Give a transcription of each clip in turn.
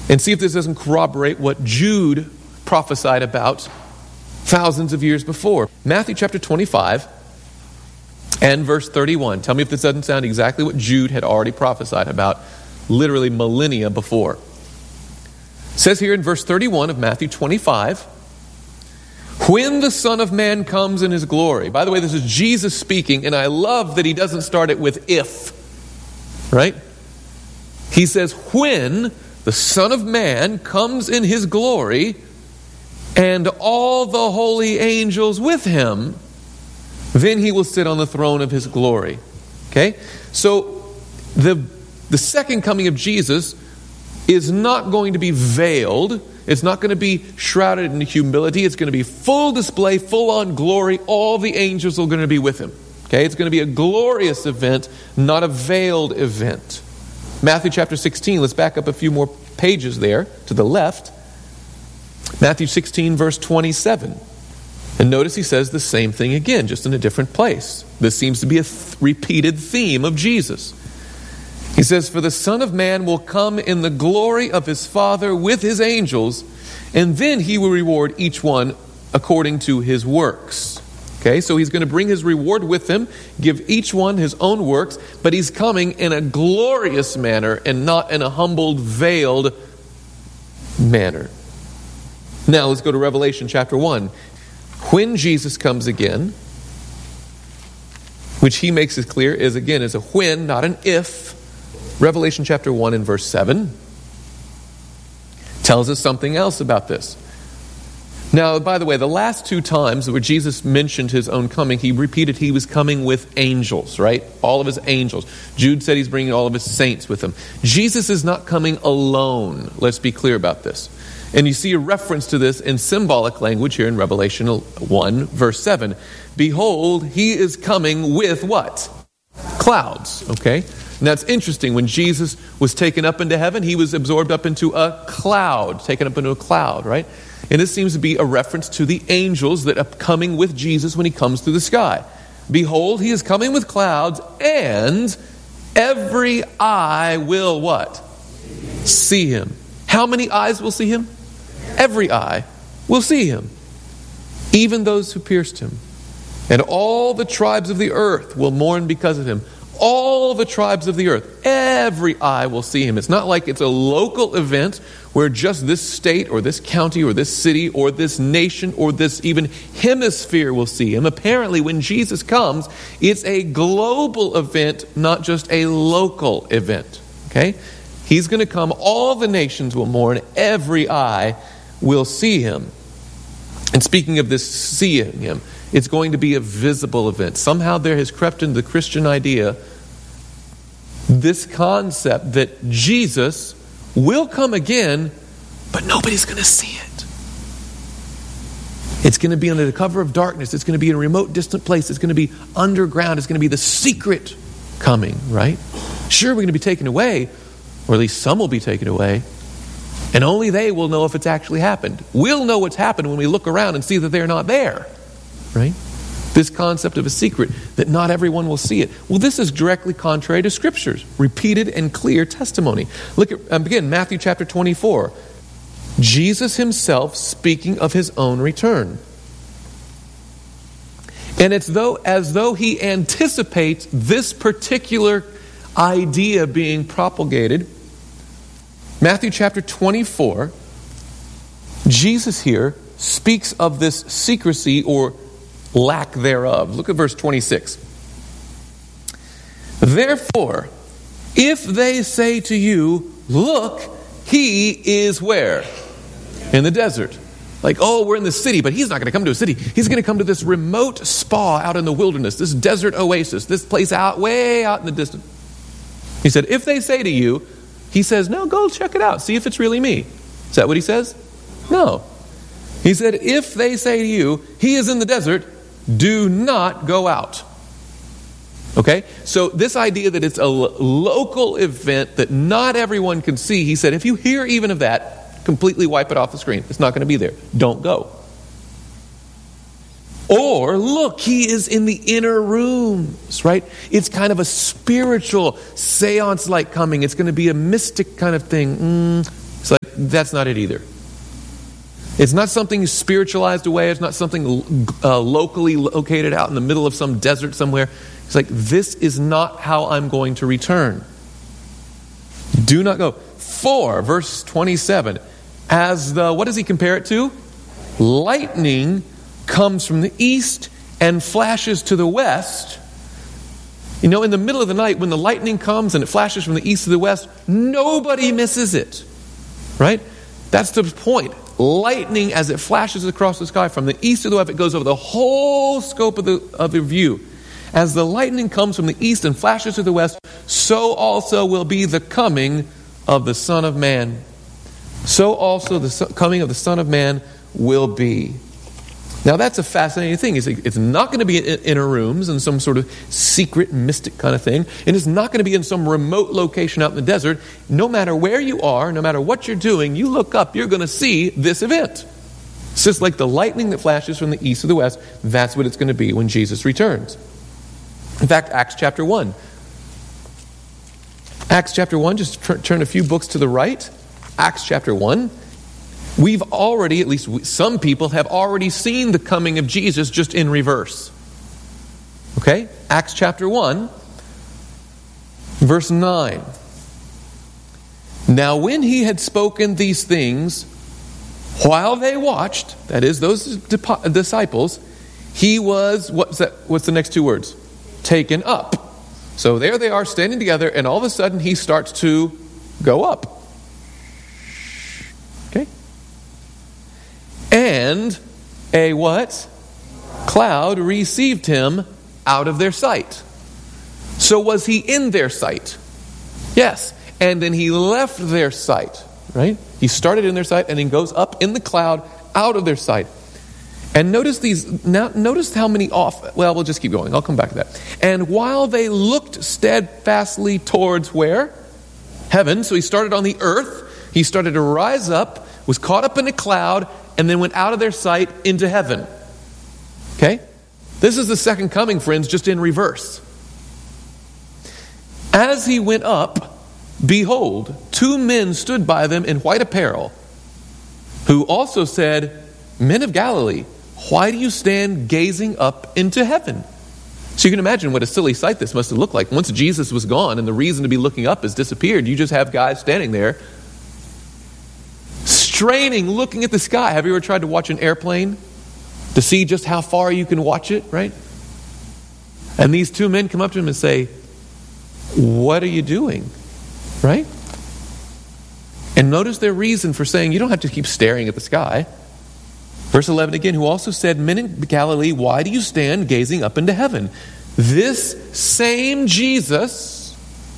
And see if this doesn't corroborate what Jude prophesied about thousands of years before. Matthew chapter 25 and verse 31. Tell me if this doesn't sound exactly what Jude had already prophesied about literally millennia before. It says here in verse 31 of Matthew 25, when the Son of Man comes in his glory. By the way, this is Jesus speaking, and I love that he doesn't start it with if. Right? He says, when the Son of Man comes in his glory, and all the holy angels with him, then he will sit on the throne of his glory. Okay? So the second coming of Jesus is not going to be veiled. It's not going to be shrouded in humility. It's going to be full display, full on glory. All the angels are going to be with him. Okay? It's going to be a glorious event, not a veiled event. Matthew chapter 16, let's back up a few more pages there to the left. Matthew 16 verse 27. And notice he says the same thing again, just in a different place. This seems to be a repeated theme of Jesus. He says, for the Son of Man will come in the glory of his Father with his angels, and then he will reward each one according to his works. Okay, so he's going to bring his reward with him, give each one his own works, but he's coming in a glorious manner and not in a humbled, veiled manner. Now let's go to Revelation chapter 1. When Jesus comes again, which he makes it clear is a when, not an if. Revelation chapter 1 and verse 7 tells us something else about this. Now, by the way, the last two times where Jesus mentioned his own coming, he repeated he was coming with angels, right? All of his angels. Jude said he's bringing all of his saints with him. Jesus is not coming alone. Let's be clear about this. And you see a reference to this in symbolic language here in Revelation 1, verse 7. Behold, he is coming with what? Clouds, okay? And that's interesting. When Jesus was taken up into heaven, he was absorbed up into a cloud, taken up into a cloud, right? And this seems to be a reference to the angels that are coming with Jesus when he comes through the sky. Behold, he is coming with clouds, and every eye will what? See him. How many eyes will see him? Every eye will see him, even those who pierced him. And all the tribes of the earth will mourn because of him. All the tribes of the earth, every eye will see him. It's not like it's a local event where just this state or this county or this city or this nation or this even hemisphere will see him. Apparently, when Jesus comes, it's a global event, not just a local event. Okay? He's going to come. All the nations will mourn. Every eye will see him. And speaking of this seeing him, it's going to be a visible event. Somehow there has crept into the Christian idea this concept that Jesus will come again, but nobody's going to see it. It's going to be under the cover of darkness. It's going to be in a remote, distant place. It's going to be underground. It's going to be the secret coming, right? Sure, we're going to be taken away, or at least some will be taken away, and only they will know if it's actually happened. We'll know what's happened when we look around and see that they're not there. Right? This concept of a secret, that not everyone will see it. Well, this is directly contrary to Scripture's repeated and clear testimony. Look at, again, Matthew chapter 24. Jesus himself speaking of his own return. And it's as though he anticipates this particular idea being propagated. Matthew chapter 24, Jesus here speaks of this secrecy or lack thereof. Look at verse 26. Therefore, if they say to you, look, he is where? In the desert. Like, oh, we're in the city, but he's not going to come to a city. He's going to come to this remote spa out in the wilderness, this desert oasis, this place way out in the distance. He said, if they say to you, he says, no, go check it out. See if it's really me. Is that what he says? No. He said, if they say to you, he is in the desert, do not go out. Okay? So this idea that it's a local event that not everyone can see, he said, if you hear even of that, completely wipe it off the screen. It's not going to be there. Don't go. Or, look, he is in the inner rooms, right? It's kind of a spiritual seance-like coming. It's going to be a mystic kind of thing. It's like that's not it either. It's not something spiritualized away. It's not something locally located out in the middle of some desert somewhere. It's like, this is not how I'm going to return. Do not go. For, verse 27, as what does he compare it to? Lightning comes from the east and flashes to the west. You know, in the middle of the night, when the lightning comes and it flashes from the east to the west, nobody misses it. Right? That's the point. Lightning, as it flashes across the sky from the east to the west, it goes over the whole scope of the view. As the lightning comes from the east and flashes to the west, so also will be the coming of the Son of Man. So also the coming of the Son of Man will be. Now that's a fascinating thing. It's not going to be in inner rooms in some sort of secret, mystic kind of thing. And it's not going to be in some remote location out in the desert. No matter where you are, no matter what you're doing, you look up, you're going to see this event. It's just like the lightning that flashes from the east to the west. That's what it's going to be when Jesus returns. In fact, Acts chapter 1. Acts chapter 1, just turn a few books to the right. Acts chapter 1. We've already, at least some people, have already seen the coming of Jesus just in reverse. Okay? Acts chapter 1, verse 9. Now when he had spoken these things, while they watched, that is, those disciples, he was, what's the next two words? Taken up. So there they are standing together, and all of a sudden he starts to go up. Okay? And a what? Cloud received him out of their sight. So was he in their sight? Yes. And then he left their sight. Right? He started in their sight and then goes up in the cloud out of their sight. And notice these. Now, notice how many off. Well, we'll just keep going. I'll come back to that. And while they looked steadfastly towards where? Heaven. So he started on the earth. He started to rise up, was caught up in a cloud, and then went out of their sight into heaven. Okay? This is the second coming, friends, just in reverse. As he went up, behold, two men stood by them in white apparel, who also said, Men of Galilee, why do you stand gazing up into heaven? So you can imagine what a silly sight this must have looked like. Once Jesus was gone and the reason to be looking up has disappeared, you just have guys standing there, straining, looking at the sky. Have you ever tried to watch an airplane to see just how far you can watch it, right? And these two men come up to him and say, what are you doing? Right? And notice their reason for saying, you don't have to keep staring at the sky. Verse 11 again, who also said, Men in Galilee, why do you stand gazing up into heaven? This same Jesus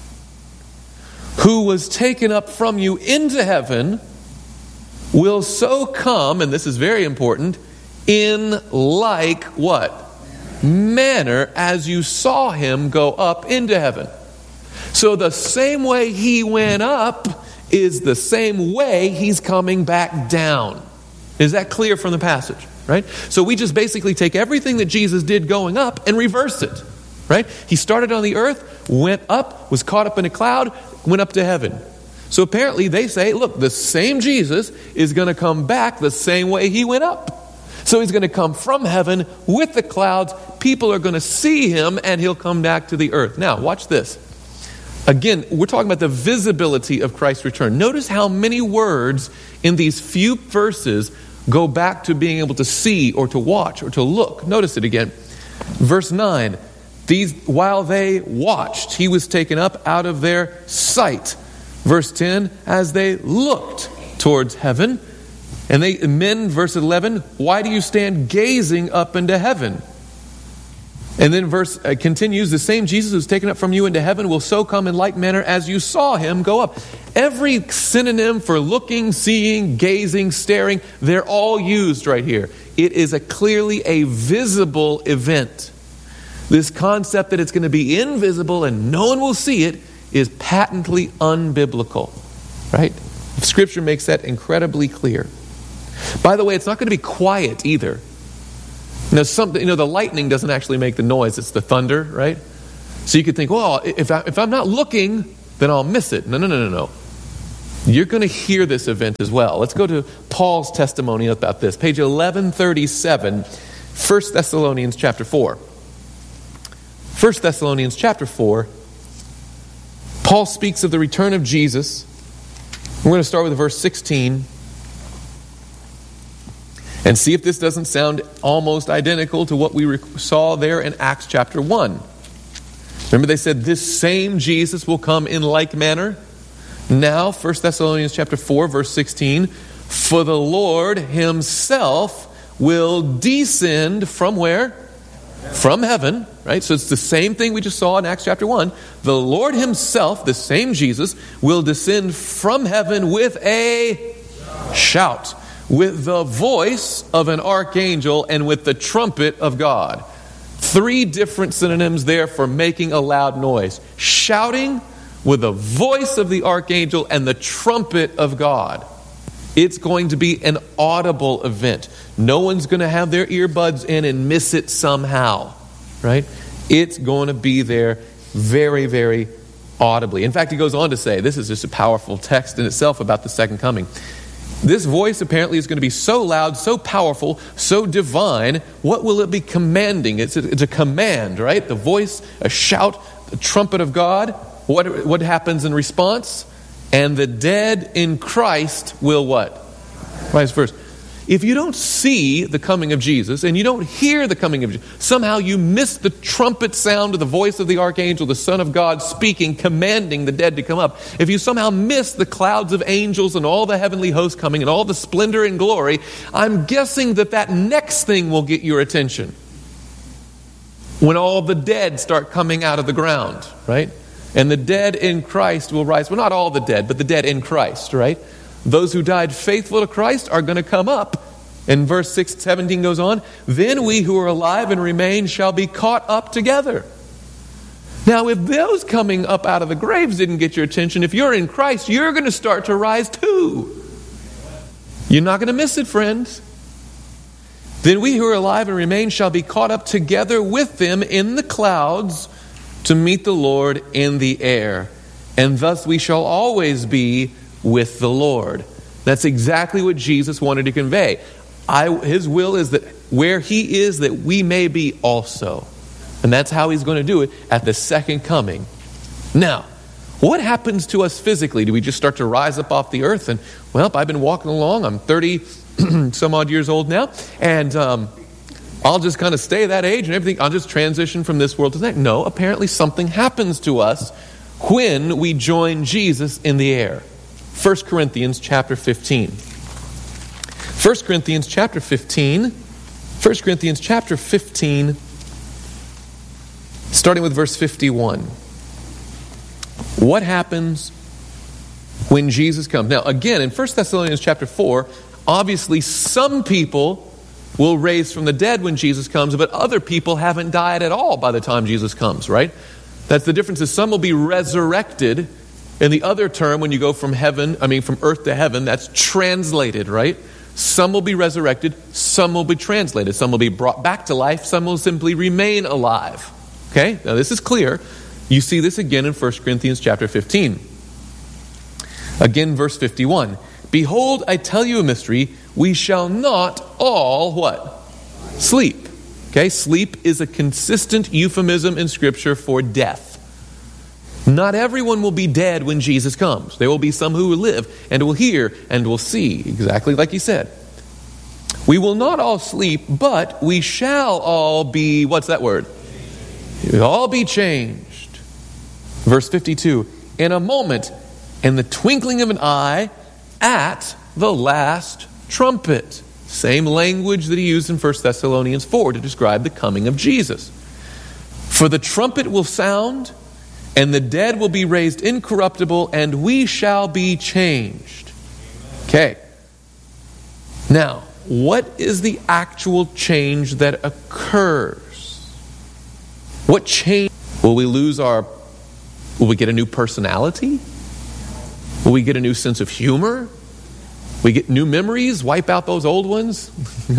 who was taken up from you into heaven will so come, and this is very important, in like what? Manner as you saw him go up into heaven. So the same way he went up is the same way he's coming back down. Is that clear from the passage? Right? So we just basically take everything that Jesus did going up and reverse it. Right? He started on the earth, went up, was caught up in a cloud, went up to heaven. So apparently they say, look, the same Jesus is going to come back the same way he went up. So he's going to come from heaven with the clouds. People are going to see him and he'll come back to the earth. Now, watch this. Again, we're talking about the visibility of Christ's return. Notice how many words in these few verses go back to being able to see or to watch or to look. Notice it again. Verse 9. While they watched, he was taken up out of their sight. Verse 10. As they looked towards heaven. And men, verse 11. Why do you stand gazing up into heaven? And then verse continues, the same Jesus who's taken up from you into heaven will so come in like manner as you saw him go up. Every synonym for looking, seeing, gazing, staring, they're all used right here. It is clearly a visible event. This concept that it's going to be invisible and no one will see it is patently unbiblical. Right? Scripture makes that incredibly clear. By the way, it's not going to be quiet either. The lightning doesn't actually make the noise, it's the thunder, right? So you could think, well, if I'm not looking, then I'll miss it. No. You're going to hear this event as well. Let's go to Paul's testimony about this. Page 1137, 1 Thessalonians chapter 4. 1 Thessalonians chapter 4, Paul speaks of the return of Jesus. We're going to start with verse 16 and see if this doesn't sound almost identical to what we saw there in Acts chapter 1. Remember they said this same Jesus will come in like manner? Now, 1 Thessalonians chapter 4, verse 16, for the Lord himself will descend from where? From heaven, right? So it's the same thing we just saw in Acts chapter 1. The Lord himself, the same Jesus, will descend from heaven with a shout, with the voice of an archangel, and with the trumpet of God. 3 different synonyms there for making a loud noise. Shouting, with the voice of the archangel, and the trumpet of God. It's going to be an audible event. No one's going to have their earbuds in and miss it somehow, right? It's going to be there very, very audibly. In fact, he goes on to say, this is just a powerful text in itself about the second coming. This voice apparently is going to be so loud, so powerful, so divine. What will it be commanding? It's a command, right? The voice, a shout, the trumpet of God. What happens in response? And the dead in Christ will what? Rise first. If you don't see the coming of Jesus and you don't hear the coming of Jesus, somehow you miss the trumpet sound of the voice of the archangel, the Son of God speaking, commanding the dead to come up. If you somehow miss the clouds of angels and all the heavenly hosts coming and all the splendor and glory, I'm guessing that next thing will get your attention. When all the dead start coming out of the ground, right? And the dead in Christ will rise. Well, not all the dead, but the dead in Christ, right? Those who died faithful to Christ are going to come up. And verse 17 goes on, then we who are alive and remain shall be caught up together. Now, if those coming up out of the graves didn't get your attention, if you're in Christ, you're going to start to rise too. You're not going to miss it, friends. Then we who are alive and remain shall be caught up together with them in the clouds to meet the Lord in the air. And thus we shall always be with the Lord. That's exactly what Jesus wanted to convey. His will is that where he is, that we may be also. And that's how he's going to do it at the second coming. Now, what happens to us physically? Do we just start to rise up off the earth and, well, I've been walking along, I'm 30 some odd years old now, and I'll just kind of stay that age and everything. I'll just transition from this world to that. No, apparently something happens to us when we join Jesus in the air. 1 Corinthians chapter 15. 1 Corinthians chapter 15. 1 Corinthians chapter 15, starting with verse 51. What happens when Jesus comes? Now, again, in 1 Thessalonians chapter 4, obviously some people will raise from the dead when Jesus comes, but other people haven't died at all by the time Jesus comes, right? That's the difference, is some will be resurrected. In the other term, when you go from earth to heaven, that's translated, right? Some will be resurrected, some will be translated. Some will be brought back to life, some will simply remain alive. Okay? Now this is clear. You see this again in 1 Corinthians chapter 15. Again, verse 51. Behold, I tell you a mystery, we shall not all, what? Sleep. Okay? Sleep is a consistent euphemism in Scripture for death. Not everyone will be dead when Jesus comes. There will be some who will live and will hear and will see, exactly like he said. We will not all sleep, but we shall all be, what's that word? We'll all be changed. Verse 52, in a moment, in the twinkling of an eye, at the last trumpet. Same language that he used in 1 Thessalonians 4 to describe the coming of Jesus. For the trumpet will sound, and the dead will be raised incorruptible, and we shall be changed. Okay. Now, what is the actual change that occurs? What change? Will we get a new personality? Will we get a new sense of humor? We get new memories, wipe out those old ones?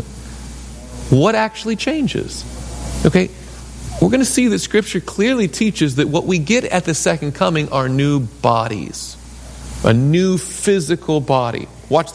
What actually changes? Okay. We're going to see that Scripture clearly teaches that what we get at the second coming are new bodies. A new physical body. Watch this.